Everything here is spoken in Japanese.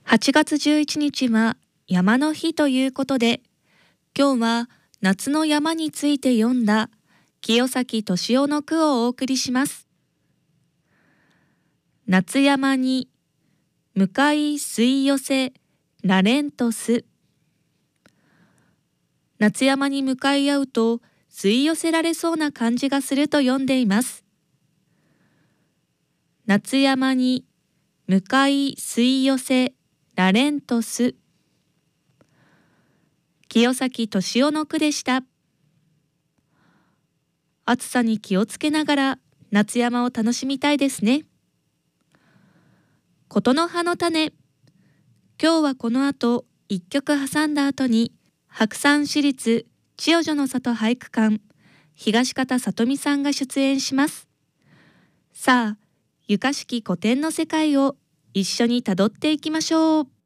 8月11日は山の日ということで、今日は夏の山について読んだ清崎敏夫の句をお送りします。夏山に向かい吸い寄せられんとす。夏山に向かい合うと吸い寄せられそうな感じがすると読んでいます。夏山に向かい吸い寄せられんとす。清崎敏夫の句でした。暑さに気をつけながら夏山を楽しみたいですね。ことの葉の種。今日はこの後一曲挟んだ後に白山市立千代女の里俳句館東方さとみさんが出演します。さあ、ゆかしき古典の世界を一緒にたどっていきましょう。